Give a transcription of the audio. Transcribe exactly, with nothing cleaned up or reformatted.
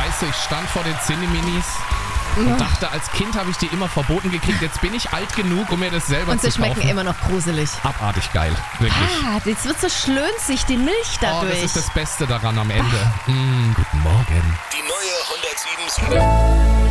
Weißt du, ich stand vor den Zinni-Minis und dachte, als Kind habe ich die immer verboten gekriegt. Jetzt bin ich alt genug, um mir das selber Und zu sie kaufen. schmecken immer noch gruselig. Abartig geil, wirklich. Ah, jetzt wird so schlönzig, die Milch Oh, dadurch. das ist das Beste daran am Ende. Mm, guten Morgen. Die neue hundertsieben Komma sieben.